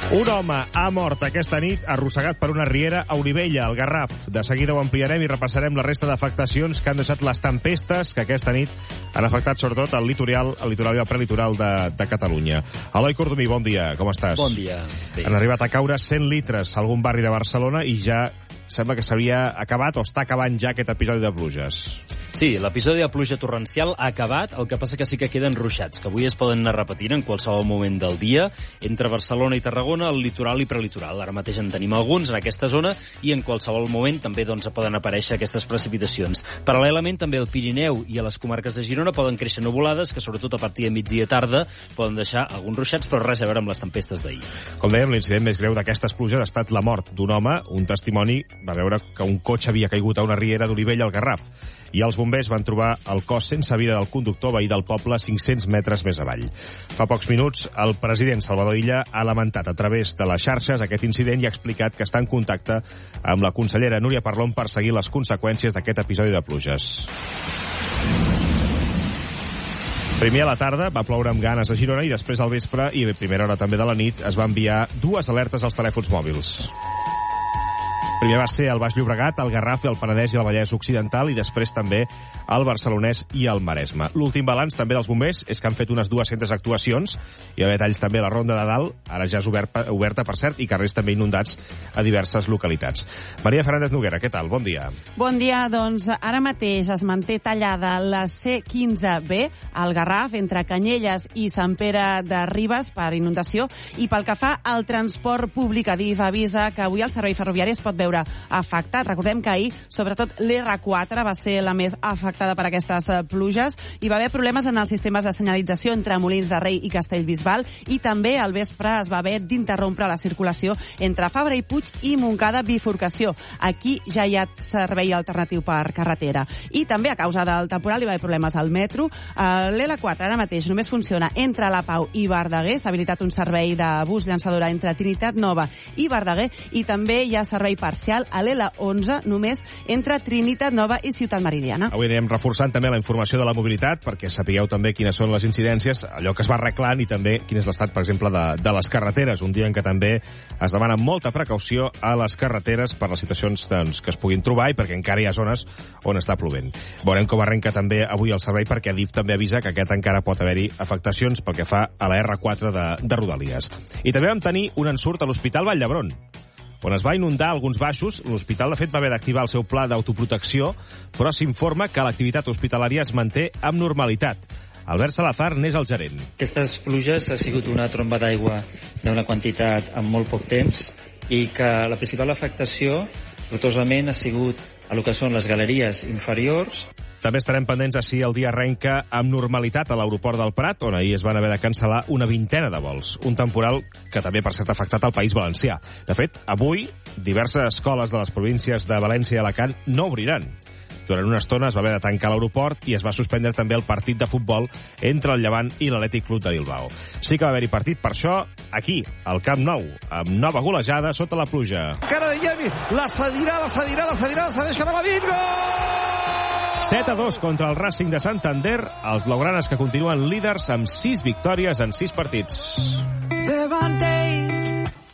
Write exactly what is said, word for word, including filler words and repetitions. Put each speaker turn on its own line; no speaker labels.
Un home ha mort aquesta nit arrossegat per una riera a Olivella, al Garraf. De seguida ho ampliarem i repassarem la resta d'afectacions que han deixat les tempestes que aquesta nit han afectat sobretot el litoral, el litoral i el prelitoral de, de Catalunya. Eloi Cordomí, bon dia, com estàs?
Bon dia. Bé.
Han arribat a caure cent litres a algun barri de Barcelona i ja sembla que s'havia acabat o està acabant ja aquest episodi de pluges.
Sí, l'episodi de pluja torrencial ha acabat, el que passa que sí que queden ruixats, que avui es poden anar repetint en qualsevol moment del dia, entre Barcelona i Tarragona, el litoral i prelitoral. Ara mateix en tenim alguns en aquesta zona i en qualsevol moment també doncs, poden aparèixer aquestes precipitacions. Paral·lelament, també al Pirineu i a les comarques de Girona poden créixer nuvolades que, sobretot a partir de migdia i tarda, poden deixar alguns ruixats, però res a veure amb les tempestes d'ahir.
Com dèiem, l'incident més greu d'aquestes pluges ha estat la mort d'un home. Un testimoni va veure que un cotxe havia caigut a una riera d'Olivella al Garraf i els bombers van trobar el cos sense vida del conductor veí del poble cinc-cents metres més avall. Fa pocs minuts, el president Salvador Illa ha lamentat a través de les xarxes aquest incident i ha explicat que està en contacte amb la consellera Núria Parlon per seguir les conseqüències d'aquest episodi de pluges. Primer a la tarda va ploure amb ganes a Girona i després al vespre i a primera hora també de la nit es va enviar dues alertes als telèfons mòbils. Primer va ser el Baix Llobregat, el Garraf, el Penedès i el Vallès Occidental i després també el Barcelonès i el Maresme. L'últim balanç també dels bombers és que han fet unes dues-centes actuacions. Hi ha detalls també a la Ronda de Dalt, ara ja és oberta, oberta per cert, i carrers també inundats a diverses localitats. Maria Fernández Noguera, què tal? Bon dia.
Bon dia, doncs ara mateix es manté tallada la C quinze B al Garraf entre Canyelles i Sant Pere de Ribes per inundació i pel que fa al transport públic, Adif avisa que avui el servei ferroviari es pot veure afectat. Recordem que ahir, sobretot l'R quatre va ser la més afectada per aquestes pluges. Hi va haver problemes en els sistemes de senyalització entre Molins de Rei i Castellbisbal i també al vespre es va haver d'interrompre la circulació entre Fabra i Puig i Montcada bifurcació. Aquí ja hi ha servei alternatiu per carretera. I també a causa del temporal hi va haver problemes al metro. L'L quatre ara mateix només funciona entre La Pau i Verdaguer. S'ha habilitat un servei de bus llançadora entre Trinitat Nova i Verdaguer i també hi ha servei parcial a l'L onze només entre Trinitat Nova i Ciutat Meridiana.
Avui anirem reforçant també la informació de la mobilitat perquè sapigueu també quines són les incidències, allò que es va arreglant i també quin és l'estat, per exemple, de, de les carreteres. Un dia en què també es demana molta precaució a les carreteres per les situacions doncs, que es puguin trobar i perquè encara hi ha zones on està plovent. Veurem com arrenca també avui el servei perquè Adif també avisa que aquest encara pot haver-hi afectacions pel que fa a la R quatre de, de Rodalies. I també vam tenir un ensurt a l'Hospital Vall d'Hebron, on es va inundar alguns baixos. L'hospital, de fet, va haver d'activar el seu pla d'autoprotecció, però s'informa que l'activitat hospitalària es manté amb normalitat. Albert Salazar n'és el gerent.
Aquestes pluges ha sigut una tromba d'aigua d'una quantitat en molt poc temps i que la principal afectació, sortosament, ha sigut a lo que són les galeries inferiors.
També estarem pendents a si el dia arrenca amb normalitat a l'aeroport del Prat, on ahir es van haver de cancel·lar una vintena de vols. Un temporal que també, per cert, ha afectat el País Valencià. De fet, avui, diverses escoles de les províncies de València i Alacant no obriran. Durant una estona es va haver de tancar l'aeroport i es va suspendre també el partit de futbol entre el Llevant i l'Atlètic Club de Bilbao. Sí que va haver-hi partit, per això, aquí, al Camp Nou, amb nova golejada sota la pluja.
Cara de Yemi, la cedirà, la cedirà, la cedirà, la cedeix cap a la bingo!
set a dos contra el Racing de Santander, els blaugranes que continuen líders amb sis victòries en sis partits.
There are days